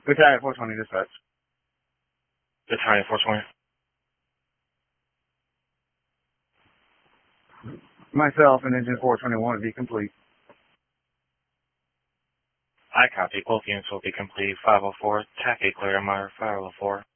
Battalion 420 dispatch. Battalion 420. Myself and Engine 421 will be complete. I copy. Both units will be complete. 504. Tacky clear. Meyer 504.